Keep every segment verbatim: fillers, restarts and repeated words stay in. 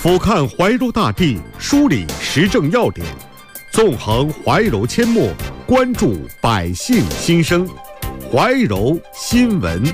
俯瞰怀柔大地，梳理时政要点，纵横怀柔阡陌，关注百姓心声。怀柔新闻。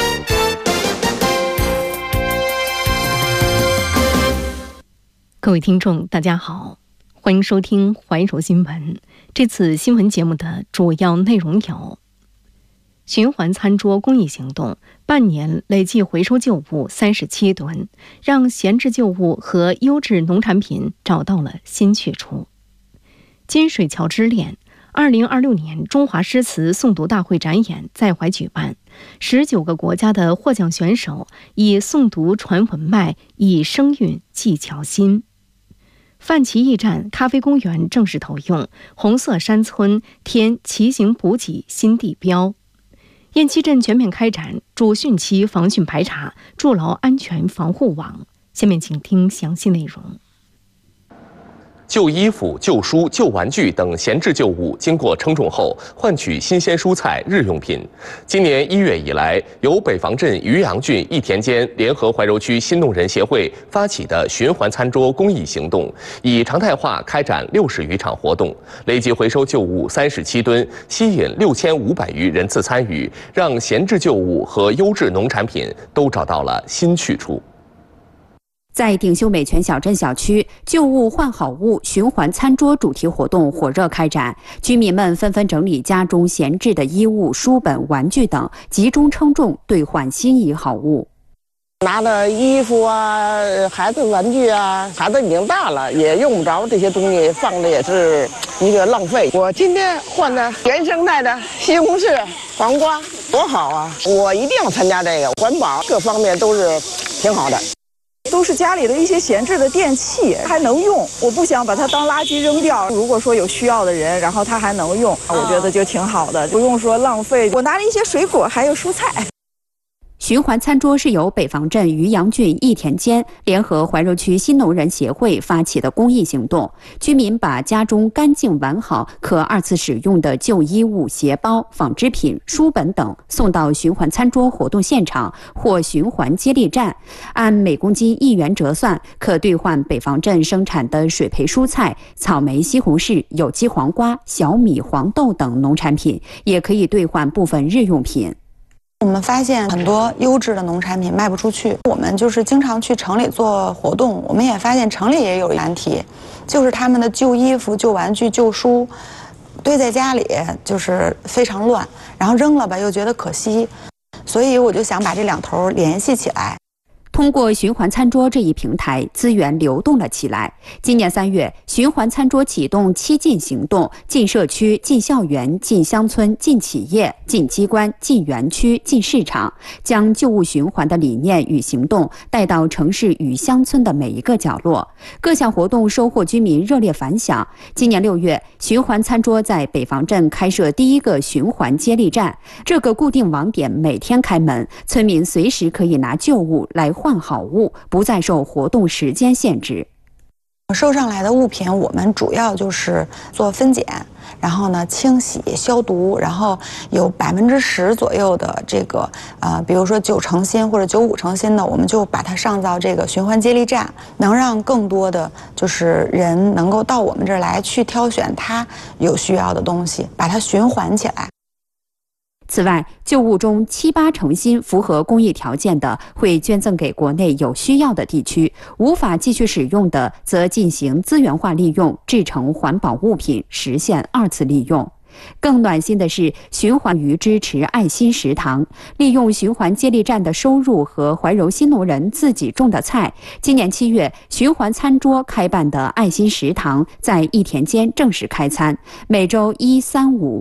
各位听众，大家好，欢迎收听怀柔新闻。这次新闻节目的主要内容有：循环餐桌公益行动，半年累计回收旧物三十七吨，让闲置旧物和优质农产品找到了新去处。金水桥之恋二零二六年中华诗词诵读大会展演在淮举办，十九个国家的获奖选手以诵读传文脉，以声韵系桥心。范齐驿站咖啡公园正式投用，红色山村添骑行补给新地标。雁栖镇全面开展主汛期防汛排查，筑牢安全防护网。下面请听详细内容。 旧衣服、旧书、旧玩具等闲置旧物经过称重后，换取新鲜蔬菜、日用品。今年一月以来，由北防镇渔阳郡一田间联合怀柔区新农人协会发起的循环餐桌公益行动，以常态化开展六十余场活动，累计回收旧物三十七吨，吸引六千五百余人次参与，让闲置旧物和优质农产品都找到了新去处。 在鼎秀美泉小镇小区，旧物换好物循环餐桌主题活动火热开展，居民们纷纷整理家中闲置的衣物、书本、玩具等，集中称重兑换心仪好物。 拿的衣服啊，孩子玩具啊，孩子已经大了，也用不着这些东西，放着也是一个浪费。我今天换的原生态的西红柿、黄瓜，多好啊！我一定要参加这个，环保各方面都是挺好的。 都是家里的一些闲置的电器，还能用，我不想把它当垃圾扔掉。如果说有需要的人，然后它还能用，我觉得就挺好的，不用说浪费。我拿了一些水果，还有蔬菜。 循环餐桌是由北防镇渔阳郡一田间联合怀柔区新农人协会发起的公益行动。居民把家中干净完好、可二次使用的旧衣物、鞋包、纺织品、书本等送到循环餐桌活动现场或循环接力站，按每公斤一元折算，可兑换北防镇生产的水培蔬菜、草莓、西红柿、有机黄瓜、小米、黄豆等农产品，也可以兑换部分日用品。 我们发现很多优质的农产品卖不出去，我们就是经常去城里做活动，我们也发现城里也有难题，就是他们的旧衣服、旧玩具、旧书堆在家里就是非常乱，然后扔了吧又觉得可惜，所以我就想把这两头联系起来。 通过循环餐桌这一平台，资源流动了起来。今年三月，循环餐桌启动七进行动，进社区、进校园、进乡村、进企业、进机关、进园区、进市场，将旧物循环的理念与行动带到城市与乡村的每一个角落。各项活动收获居民热烈反响。今年六月，循环餐桌在北防镇开设第一个循环接力站，这个固定网点每天开门，村民随时可以拿旧物来换好物，不再受活动时间限制。 收上来的物品，我们主要就是做分拣，然后呢清洗、消毒，然后有百分之十左右的这个呃，比如说九成新或者九五成新的，我们就把它上到这个循环接力站，能让更多的就是人能够到我们这儿来去挑选他有需要的东西，把它循环起来。 此外，旧物中七八成新符合公益条件的，会捐赠给国内有需要的地区；无法继续使用的，则进行资源化利用，制成环保物品，实现二次利用。更暖心的是，循环鱼支持爱心食堂，利用循环接力站的收入和怀柔新农人自己种的菜。今年七月，循环餐桌开办的爱心食堂在一田间正式开餐，每周一、三、五